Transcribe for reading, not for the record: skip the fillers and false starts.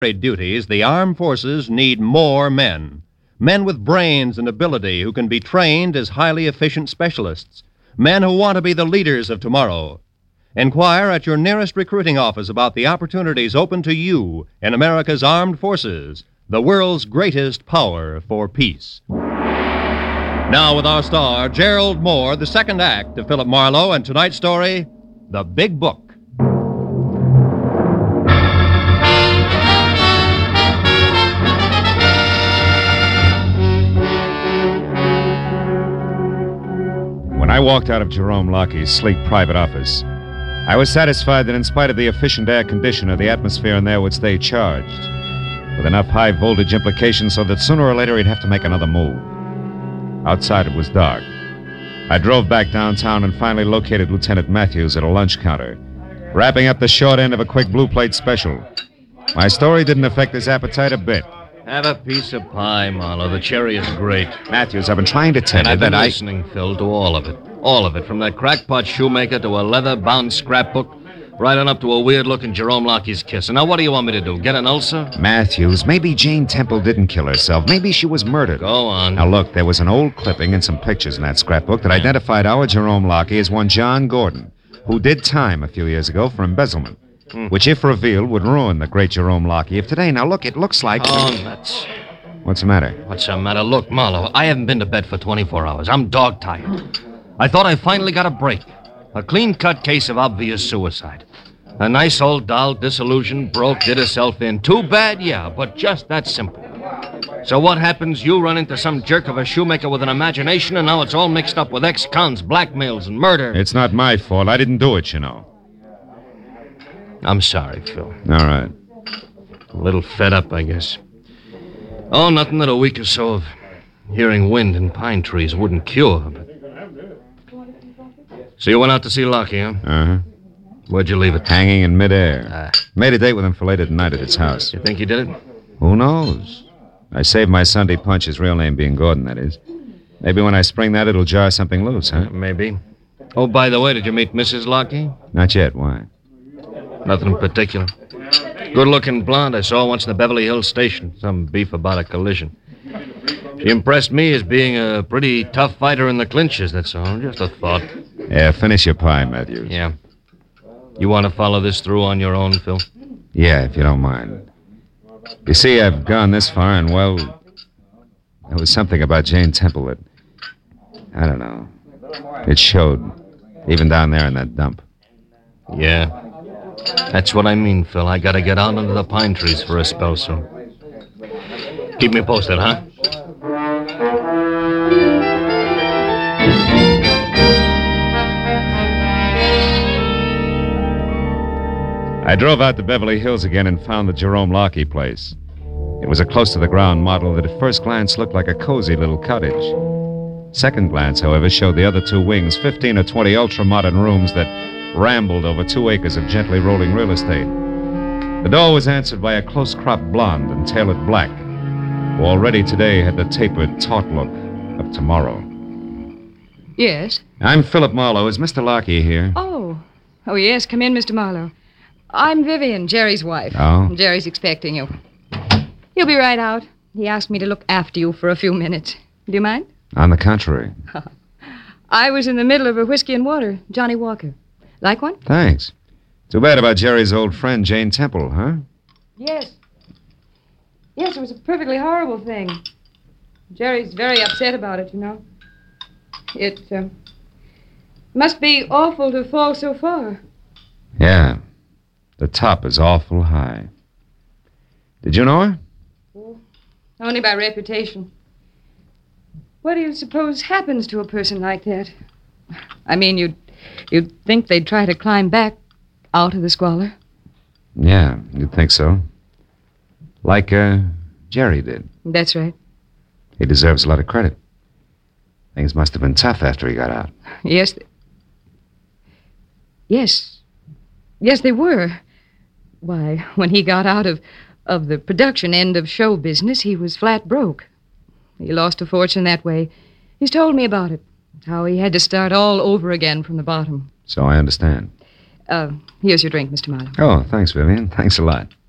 duties, the armed forces need more men. Men with brains and ability who can be trained as highly efficient specialists. Men who want to be the leaders of tomorrow. Inquire at your nearest recruiting office about the opportunities open to you in America's armed forces, the world's greatest power for peace. Now with our star, Gerald Moore, the second act of Philip Marlowe, and tonight's story, The Big Book. When I walked out of Jerome Lockheed's sleek private office, I was satisfied that in spite of the efficient air conditioner, the atmosphere in there would stay charged, with enough high-voltage implications so that sooner or later he'd have to make another move. Outside it was dark. I drove back downtown and finally located Lieutenant Matthews at a lunch counter, wrapping up the short end of a quick blue plate special. My story didn't affect his appetite a bit. Have a piece of pie, Marlowe. The cherry is great. Matthews, I've been trying to tell you that I've been listening, Phil, to all of it. All of it, from that crackpot shoemaker to a leather-bound scrapbook, right on up to a weird-looking Jerome Lockheed's kiss. And now what do you want me to do, get an ulcer? Matthews, maybe Jane Temple didn't kill herself. Maybe she was murdered. Go on. Now, look, there was an old clipping and some pictures in that scrapbook that identified our Jerome Lockheed as one John Gordon, who did time a few years ago for embezzlement, which, if revealed, would ruin the great Jerome Lockheed of today. Now, look, it looks like... Oh, nuts. What's the matter? What's the matter? Look, Marlowe, I haven't been to bed for 24 hours. I'm dog-tired. I thought I finally got a break. A clean-cut case of obvious suicide. A nice old doll, disillusioned, broke, did herself in. Too bad, yeah, but just that simple. So what happens? You run into some jerk of a shoemaker with an imagination, and now it's all mixed up with ex-cons, blackmails, and murder. It's not my fault. I didn't do it, you know. I'm sorry, Phil. All right. A little fed up, I guess. Oh, nothing that a week or so of hearing wind in pine trees wouldn't cure, but... So you went out to see Lockie, huh? Uh-huh. Where'd you leave it? Hanging in midair. Made a date with him for later tonight at his house. You think he did it? Who knows? I saved my Sunday punch, his real name being Gordon, that is. Maybe when I spring that, it'll jar something loose, huh? Maybe. Oh, by the way, did you meet Mrs. Lockie? Not yet. Why? Nothing in particular. Good-looking blonde I saw once in the Beverly Hills station. Some beef about a collision. She impressed me as being a pretty tough fighter in the clinches, that's all. Just a thought. Yeah, finish your pie, Matthews. Yeah. You want to follow this through on your own, Phil? Yeah, if you don't mind. You see, I've gone this far, and, well, there was something about Jane Temple that, I don't know, it showed, even down there in that dump. Yeah. That's what I mean, Phil. I gotta get out under the pine trees for a spell, so... Keep me posted, huh? I drove out to Beverly Hills again and found the Jerome Lockheed place. It was a close-to-the-ground model that at first glance looked like a cozy little cottage. Second glance, however, showed the other two wings, 15 or 20 ultra-modern rooms that rambled over 2 acres of gently rolling real estate. The door was answered by a close-cropped blonde and tailored black, who already today had the tapered, taut look of tomorrow. Yes? I'm Philip Marlowe. Is Mr. Lockheed here? Oh, yes. Come in, Mr. Marlowe. I'm Vivian, Jerry's wife. Oh? Jerry's expecting you. He'll be right out. He asked me to look after you for a few minutes. Do you mind? On the contrary. I was in the middle of a whiskey and water. Johnny Walker. Like one? Thanks. Too bad about Jerry's old friend, Jane Temple, huh? Yes. Yes, it was a perfectly horrible thing. Jerry's very upset about it, you know. It must be awful to fall so far. Yeah. The top is awful high. Did you know her? Oh, only by reputation. What do you suppose happens to a person like that? I mean, you'd think they'd try to climb back out of the squalor. Yeah, you'd think so. Like Jerry did. That's right. He deserves a lot of credit. Things must have been tough after he got out. Yes. Yes, they were. Why, when he got out of the production end of show business, he was flat broke. He lost a fortune that way. He's told me about it, how he had to start all over again from the bottom. So I understand. Here's your drink, Mr. Marlowe. Oh, thanks, Vivian. Thanks a lot.